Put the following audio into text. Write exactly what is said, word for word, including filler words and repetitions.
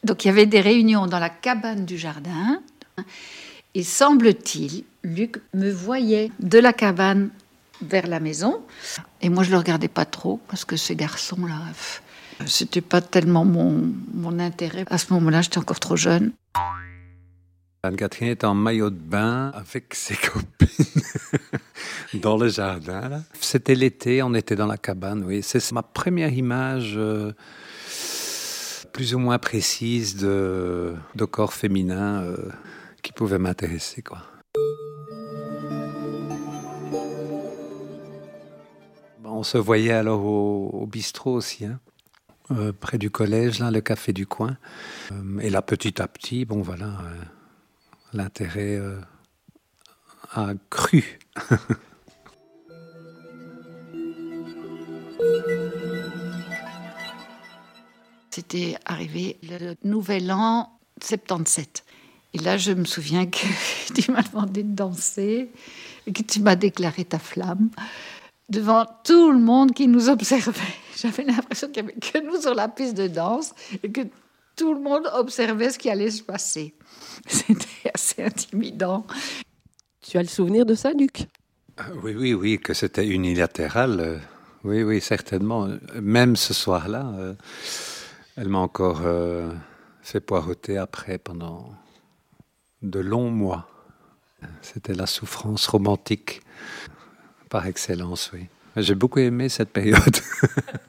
Donc il y avait des réunions dans la cabane du jardin. Et semble-t-il, Luc me voyait de la cabane vers la maison. Et moi, je ne le regardais pas trop, parce que ces garçons-là, c'était pas tellement mon, mon intérêt. À ce moment-là, j'étais encore trop jeune. Anne-Catherine était en maillot de bain avec ses copines dans le jardin. Là. C'était l'été, on était dans la cabane, oui. C'est ma première image euh, plus ou moins précise de, de corps féminin euh, qui pouvait m'intéresser, quoi. On se voyait alors au, au bistrot aussi, hein, euh, près du collège, là, le café du coin. Euh, et là, petit à petit, bon voilà, euh, l'intérêt euh, a cru. C'était arrivé le nouvel an soixante-dix-sept. Et là, je me souviens que tu m'as demandé de danser et que tu m'as déclaré ta flamme devant tout le monde qui nous observait. J'avais l'impression qu'il n'y avait que nous sur la piste de danse et que tout le monde observait ce qui allait se passer. C'était assez intimidant. Tu as le souvenir de ça, Luc ? Oui, oui, oui, que c'était unilatéral. Euh, oui, oui, certainement. Même ce soir-là, euh, elle m'a encore euh, fait poireauter après pendant de longs mois. C'était la souffrance romantique par excellence, oui. J'ai beaucoup aimé cette période.